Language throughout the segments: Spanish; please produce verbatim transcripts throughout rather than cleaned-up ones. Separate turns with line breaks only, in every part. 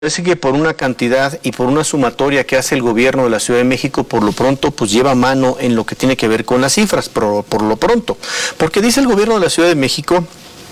Parece que por una cantidad y por una sumatoria que hace el gobierno de la Ciudad de México, por lo pronto, pues lleva mano en lo que tiene que ver con las cifras, por, por lo pronto. Porque dice el gobierno de la Ciudad de México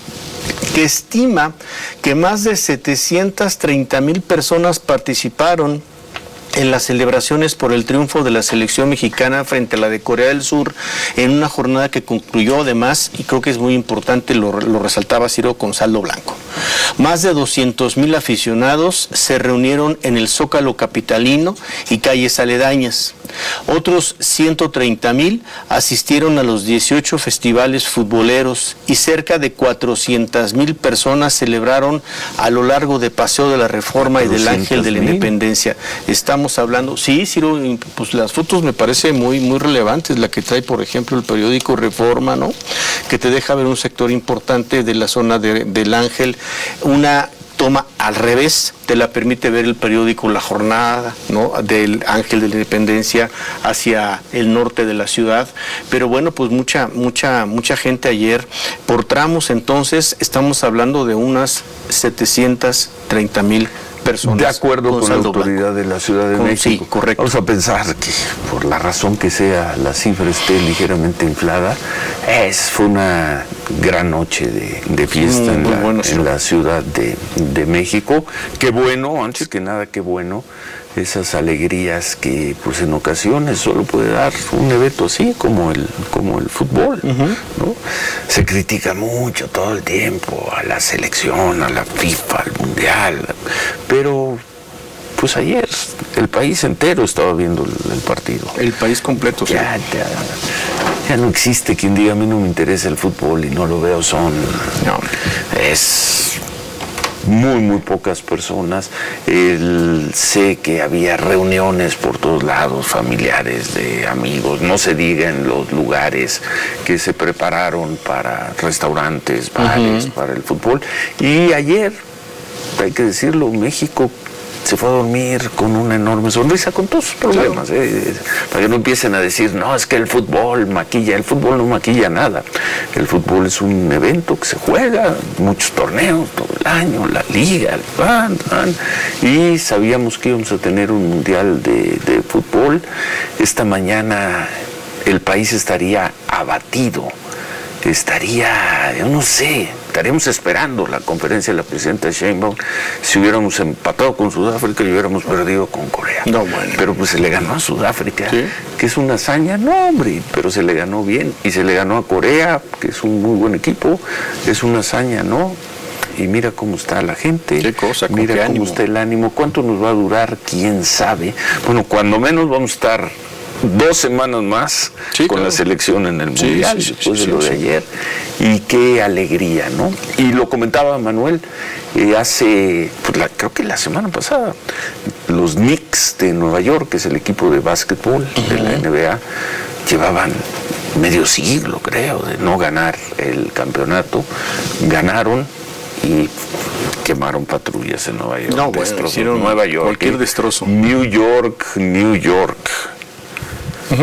que estima que más de setecientas treinta mil personas participaron en las celebraciones por el triunfo de la selección mexicana frente a la de Corea del Sur, en una jornada que concluyó además, y creo que es muy importante, lo, lo resaltaba Ciro, con saldo blanco. Más de doscientos mil aficionados se reunieron en el Zócalo capitalino y calles aledañas. Otros ciento treinta mil asistieron a los dieciocho festivales futboleros y cerca de cuatrocientas mil personas celebraron a lo largo de Paseo de la Reforma y del Ángel de la Independencia. Estamos hablando, sí, Ciro, pues las fotos me parece muy, muy relevantes, la que trae, por ejemplo, el periódico Reforma, ¿no? Que te deja ver un sector importante de la zona de, del Ángel, una toma al revés, te la permite ver el periódico La Jornada, ¿no? Del Ángel de la Independencia hacia el norte de la ciudad, pero bueno, pues mucha, mucha, mucha gente ayer, por tramos entonces, estamos hablando de unas setecientas treinta mil personas.
De acuerdo con, con la autoridad blanco de la Ciudad de con, México.
Sí, correcto.
Vamos a pensar que por la razón que sea la cifra esté ligeramente inflada. Es, fue una gran noche de, de fiesta mm, en, la, bueno, sí. en la Ciudad de, de México. Qué bueno, antes que nada, qué bueno. Esas alegrías que pues en ocasiones solo puede dar un evento así como el como el fútbol, uh-huh. ¿no? Se critica mucho todo el tiempo a la selección, a la FIFA, al Mundial, pero pues ayer el país entero estaba viendo el, el partido.
El país completo, sí.
Ya, ya, ya no existe quien diga a mí no me interesa el fútbol y no lo veo, son... No, es... muy, muy pocas personas. El, sé que había reuniones por todos lados, familiares, de amigos, no se diga en los lugares que se prepararon para restaurantes, bares, uh-huh. para el fútbol. Y ayer, hay que decirlo, México se fue a dormir con una enorme sonrisa, con todos sus problemas, claro. eh, para que no empiecen a decir, no, es que el fútbol maquilla, el fútbol no maquilla nada. El fútbol es un evento que se juega, muchos torneos todo el año, la liga, el pan, pan, y sabíamos que íbamos a tener un mundial de, de fútbol. Esta mañana el país estaría abatido, estaría, yo no sé, estaríamos esperando la conferencia de la presidenta Sheinbaum si hubiéramos empatado con Sudáfrica y hubiéramos perdido con Corea.
No, bueno.
Pero pues se le ganó a Sudáfrica,
¿sí?
Que es una hazaña, no hombre, pero se le ganó bien, y se le ganó a Corea, que es un muy buen equipo, es una hazaña, ¿no? Y mira cómo está la gente,
qué cosa, con
mira
qué
cómo
ánimo.
está el ánimo, cuánto nos va a durar, quién sabe. Bueno, cuando menos vamos a estar dos semanas más sí, con claro. la selección en el Mundial, sí, sí, después sí, de lo sí, de sí. ayer, y qué alegría, ¿no? Y lo comentaba Manuel, eh, hace, pues la, creo que la semana pasada, los Knicks de Nueva York, que es el equipo de básquetbol uh-huh. de la N B A, llevaban medio siglo, creo, de no ganar el campeonato, ganaron y quemaron patrullas en Nueva York.
No, bueno, hicieron
Nueva York,
cualquier destrozo.
New York, New York. Uh-huh.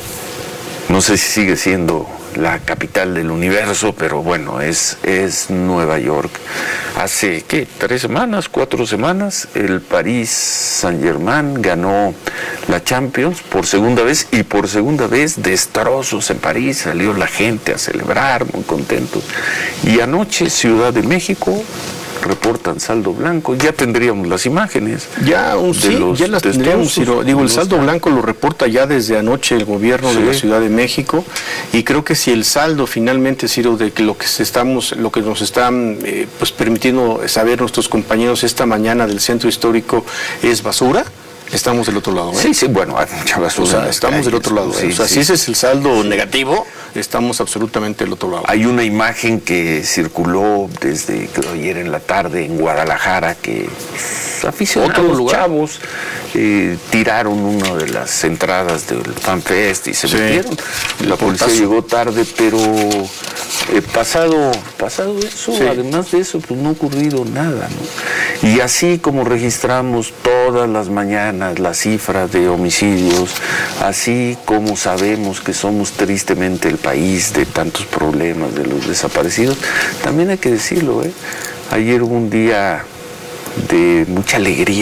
No sé si sigue siendo la capital del universo, pero bueno, es, es Nueva York. Hace, ¿qué? ¿Tres semanas? ¿Cuatro semanas? El Paris Saint-Germain ganó la Champions por segunda vez, y por segunda vez destrozos en París. Salió la gente a celebrar, muy contentos. Y anoche, Ciudad de México, reportan saldo blanco, ya tendríamos las imágenes.
Ya, un, sí, ya las tendríamos, Ciro. Digo, el saldo blanco lo reporta ya desde anoche el gobierno sí. de la Ciudad de México, y creo que si el saldo finalmente, Ciro, de que lo que estamos, lo que nos están eh, pues permitiendo saber nuestros compañeros esta mañana del centro histórico es basura, estamos del otro lado, ¿eh?
Sí, sí, bueno, hay mucha basura.
O sea, estamos calles, del otro lado. Sí, o sea, sí. si ese es el saldo sí. negativo, estamos absolutamente del otro lado.
Hay una imagen que circuló desde creo, ayer en la tarde en Guadalajara, que pues, aficionados, los chavos, eh, tiraron una de las entradas del FanFest y se sí. metieron. La policía paso. llegó tarde, pero eh, pasado, pasado eso, sí. además de eso, pues no ha ocurrido nada, ¿no? Y así como registramos todas las mañanas la cifra de homicidios, así como sabemos que somos tristemente el país de tantos problemas de los desaparecidos, también hay que decirlo, ¿eh? Ayer hubo un día de mucha alegría.